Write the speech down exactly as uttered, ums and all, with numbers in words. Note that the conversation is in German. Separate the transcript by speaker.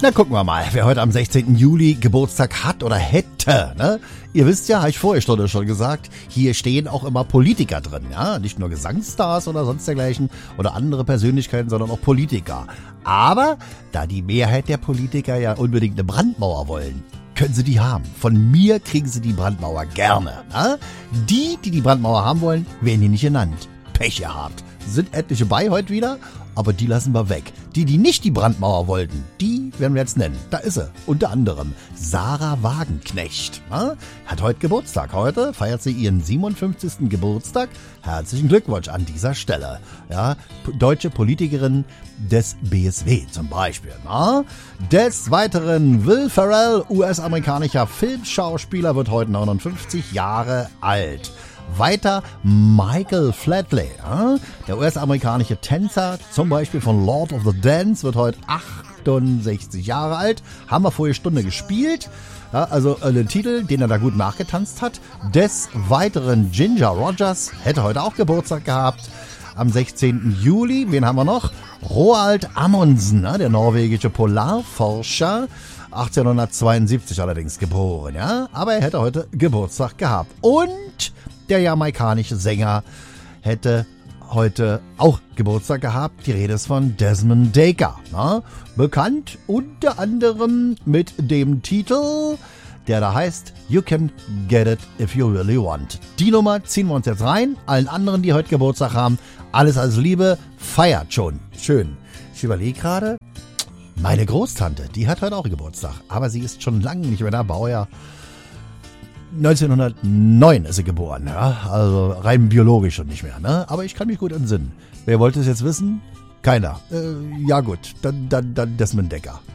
Speaker 1: Na, gucken wir mal, wer heute am sechzehnten Juli Geburtstag hat oder hätte, ne? Ihr wisst ja, habe ich vorher Stunde schon gesagt, hier stehen auch immer Politiker drin, ja? Nicht nur Gesangsstars oder sonst dergleichen oder andere Persönlichkeiten, sondern auch Politiker. Aber da die Mehrheit der Politiker ja unbedingt eine Brandmauer wollen, können sie die haben. Von mir kriegen sie die Brandmauer gerne, ne? Die, die die Brandmauer haben wollen, werden hier nicht genannt. Pech gehabt. Sind etliche bei heute wieder, aber die lassen wir weg. Die, die nicht die Brandmauer wollten, die werden wir jetzt nennen. Da ist sie. Unter anderem Sarah Wagenknecht. Ne? Hat heute Geburtstag. Heute feiert sie ihren siebenundfünfzigsten Geburtstag. Herzlichen Glückwunsch an dieser Stelle. Ja, deutsche Politikerin des B S W zum Beispiel. Ne? Des Weiteren Will Ferrell, U S-amerikanischer Filmschauspieler, wird heute neunundfünfzig Jahre alt. Weiter Michael Flatley, äh? der U S-amerikanische Tänzer, zum Beispiel von Lord of the Dance, wird heute achtundsechzig Jahre alt. Haben wir vorige Stunde gespielt. Ja, also äh, den Titel, den er da gut nachgetanzt hat. Des Weiteren Ginger Rogers, hätte heute auch Geburtstag gehabt. Am sechzehnten Juli, wen haben wir noch? Roald Amundsen, äh? der norwegische Polarforscher. achtzehnhundertzweiundsiebzig allerdings geboren, ja. Aber er hätte heute Geburtstag gehabt. Und der jamaikanische Sänger hätte heute auch Geburtstag gehabt. Die Rede ist von Desmond Dekker. Ne? Bekannt unter anderem mit dem Titel, der da heißt You Can Get It If You Really Want. Die Nummer ziehen wir uns jetzt rein. Allen anderen, die heute Geburtstag haben, alles als Liebe, feiert schon. Schön. Ich überlege gerade, meine Großtante, die hat heute auch Geburtstag. Aber sie ist schon lange nicht mehr da. Baujahr neunzehnhundertneun ist sie geboren, ja, also rein biologisch schon nicht mehr, ne? Aber ich kann mich gut entsinnen. Wer wollte es jetzt wissen? Keiner. Äh, ja gut, dann, dann, dann Desmond Dekker.